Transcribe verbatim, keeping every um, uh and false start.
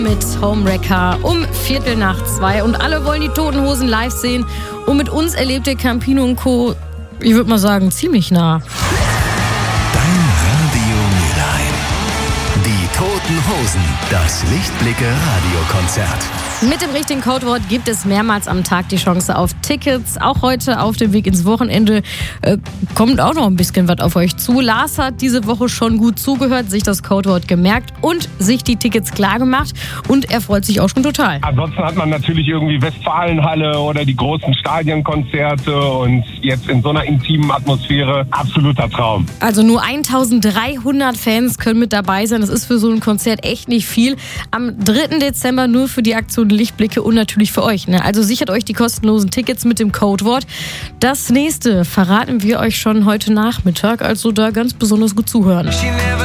mit Homewrecker um Viertel nach zwei. Und alle wollen die Toten Hosen live sehen. Und mit uns erlebt ihr Campino und Co., ich würde mal sagen, ziemlich nah. Dein Radio Mülheim. Die Toten Hosen. Das Lichtblicke-Radiokonzert. Mit dem richtigen Codewort gibt es mehrmals am Tag die Chance auf Tickets. Auch heute auf dem Weg ins Wochenende äh, kommt auch noch ein bisschen was auf euch zu. Lars hat diese Woche schon gut zugehört, sich das Codewort gemerkt und sich die Tickets klar gemacht. Und er freut sich auch schon total. Ansonsten hat man natürlich irgendwie Westfalenhalle oder die großen Stadionkonzerte und jetzt in so einer intimen Atmosphäre absoluter Traum. Also nur eintausenddreihundert Fans können mit dabei sein. Das ist für so ein Konzert echt nicht viel. Am dritten Dezember nur für die Aktion Lichtblicke und natürlich für euch. Ne? Also sichert euch die kostenlosen Tickets mit dem Codewort. Das nächste verraten wir euch schon heute Nachmittag, also da ganz besonders gut zuhören.